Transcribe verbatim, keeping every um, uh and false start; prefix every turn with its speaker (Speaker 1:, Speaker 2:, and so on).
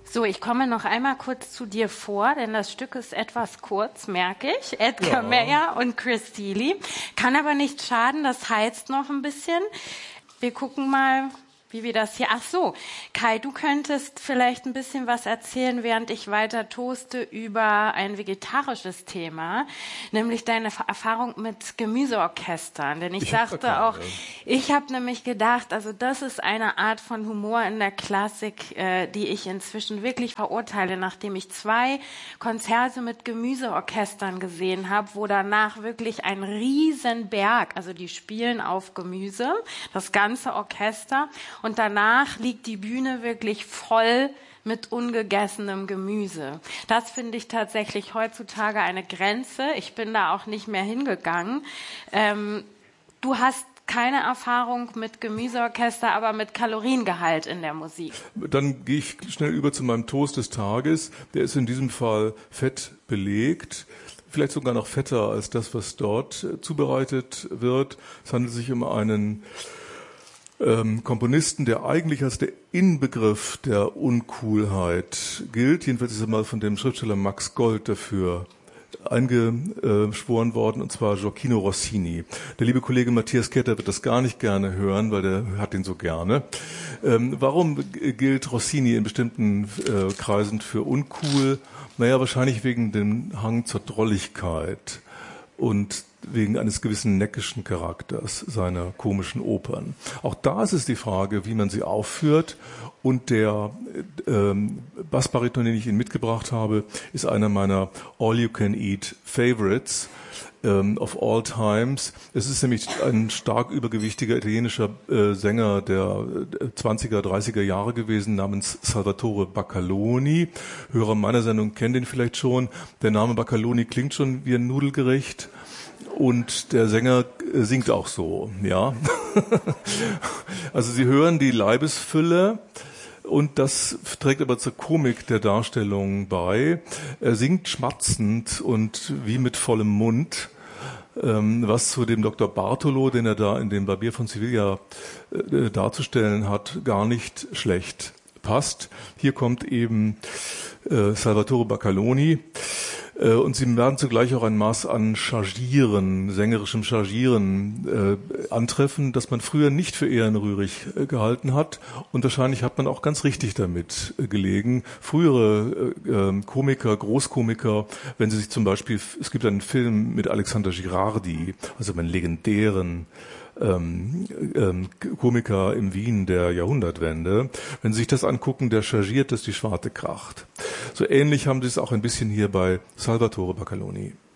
Speaker 1: So, ich komme noch einmal kurz zu dir vor, denn das Stück ist etwas kurz, merke ich. Edgar
Speaker 2: ja.
Speaker 1: Meyer und Chris Thile. Kann aber nicht schaden, das heizt noch ein bisschen. Wir gucken mal, wie wir das hier... Ach so, Kai, du könntest vielleicht ein bisschen was erzählen, während ich weiter toaste über ein vegetarisches Thema, nämlich deine Erfahrung mit Gemüseorchestern. Denn ich, ich sagte auch, ich habe nämlich gedacht, also das ist eine Art von Humor in der Klassik, äh, die ich inzwischen wirklich verurteile, nachdem ich zwei Konzerte mit Gemüseorchestern gesehen habe, wo danach wirklich ein Riesenberg, also die spielen auf Gemüse, das ganze Orchester, und danach liegt die Bühne wirklich voll mit ungegessenem Gemüse. Das finde ich tatsächlich heutzutage eine Grenze. Ich bin da auch nicht mehr hingegangen. Ähm, du hast keine Erfahrung mit Gemüseorchester, aber mit Kaloriengehalt in der Musik.
Speaker 2: Dann gehe ich schnell über zu meinem Toast des Tages. Der ist in diesem Fall fett belegt. Vielleicht sogar noch fetter als das, was dort zubereitet wird. Es handelt sich um einen Ähm, Komponisten, der eigentlich als der Inbegriff der Uncoolheit gilt. Jedenfalls ist er mal von dem Schriftsteller Max Gold dafür eingeschworen worden, und zwar Gioacchino Rossini. Der liebe Kollege Matthias Ketter wird das gar nicht gerne hören, weil der hat ihn so gerne. Ähm, warum gilt Rossini in bestimmten äh, Kreisen für uncool? Naja, wahrscheinlich wegen dem Hang zur Drolligkeit und wegen eines gewissen neckischen Charakters seiner komischen Opern. Auch da ist es die Frage, wie man sie aufführt. Und der ähm, Bassbariton, den ich Ihnen mitgebracht habe, ist einer meiner All-You-Can-Eat-Favorites ähm, of all times. Es ist nämlich ein stark übergewichtiger italienischer äh, Sänger der zwanziger, dreißiger Jahre gewesen, namens Salvatore Baccaloni. Hörer meiner Sendung kennen den vielleicht schon. Der Name Baccaloni klingt schon wie ein Nudelgericht. Und der Sänger singt auch so, ja. Also Sie hören die Leibesfülle, und das trägt aber zur Komik der Darstellung bei. Er singt schmatzend und wie mit vollem Mund, was zu dem Doktor Bartolo, den er da in dem Barbier von Sevilla darzustellen hat, gar nicht schlecht passt. Hier kommt eben Salvatore Baccaloni. Und sie werden zugleich auch ein Maß an Chargieren, sängerischem Chargieren äh, antreffen, das man früher nicht für ehrenrührig äh, gehalten hat. Und wahrscheinlich hat man auch ganz richtig damit äh, gelegen. Frühere äh, Komiker, Großkomiker, wenn sie sich zum Beispiel, es gibt einen Film mit Alexander Girardi, also einen legendären Ähm, ähm, Komiker im Wien der Jahrhundertwende. Wenn Sie sich das angucken, der chargiert, dass die Schwarte kracht. So ähnlich haben Sie es auch ein bisschen hier bei Salvatore Baccaloni.